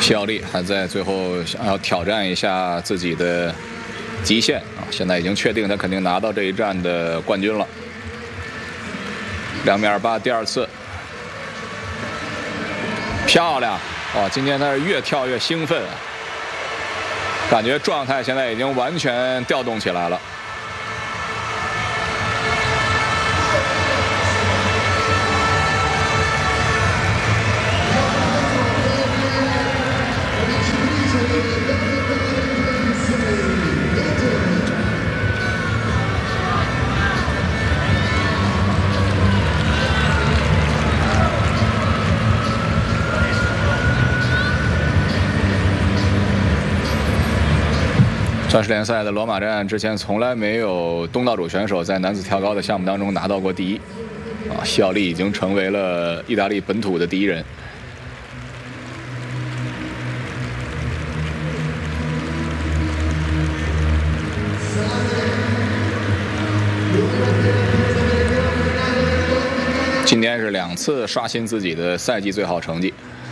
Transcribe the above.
西奥利还在最后想要挑战一下自己的极限啊！现在已经确定他肯定拿到这一站的冠军了。2.28第2次，漂亮！哇，今天他是越跳越兴奋，感觉状态现在已经完全调动起来了。钻石联赛的罗马站之前从来没有东道主选手在男子跳高的项目当中拿到过第一，啊，西奥利已经成为了意大利本土的第一人。今天是2次刷新自己的赛季最好成绩。